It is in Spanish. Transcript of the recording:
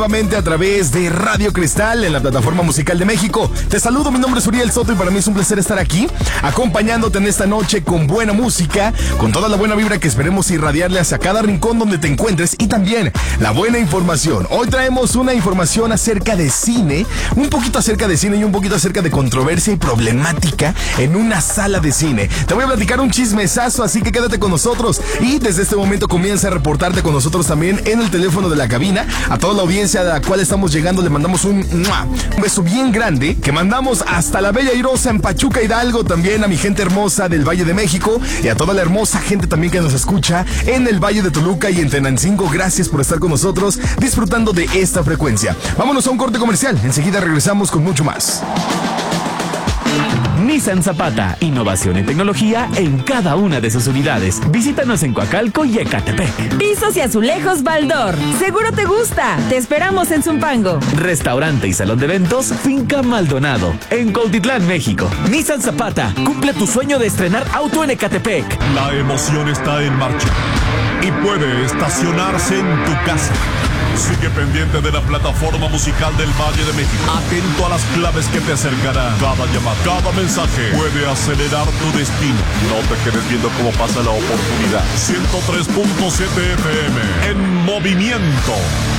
Nuevamente a través de Radio Cristal en la plataforma musical de México. Te saludo, mi nombre es Uriel Soto y para mí es un placer estar aquí acompañándote en esta noche con buena música, con toda la buena vibra que esperemos irradiarle hacia cada rincón donde te encuentres y también la buena información. Hoy traemos una información acerca de cine, un poquito acerca de cine y un poquito acerca de controversia y problemática en una sala de cine. Te voy a platicar un chismesazo, así que quédate con nosotros y desde este momento comienza a reportarte con nosotros también en el teléfono de la cabina. A toda la audiencia a la cual estamos llegando le mandamos un beso bien grande que mandamos hasta la bella Irosa en Pachuca, Hidalgo, también a mi gente hermosa del Valle de México y a toda la hermosa gente también que nos escucha en el Valle de Toluca y en Tenancingo. Gracias por estar con nosotros disfrutando de esta frecuencia. Vámonos a un corte comercial, enseguida regresamos con mucho más. Nissan Zapata, innovación en tecnología en cada una de sus unidades. Visítanos en Coacalco y Ecatepec. Pisos y azulejos Baldor. Seguro te gusta. Te esperamos en Zumpango. Restaurante y salón de eventos Finca Maldonado, en Cuautitlán, México. Nissan Zapata, cumple tu sueño de estrenar auto en Ecatepec. La emoción está en marcha y puede estacionarse en tu casa. Sigue pendiente de la plataforma musical del Valle de México. Atento a las claves que te acercarán. Cada llamada, cada mensaje puede acelerar tu destino. No te quedes viendo cómo pasa la oportunidad. 103.7 FM en movimiento.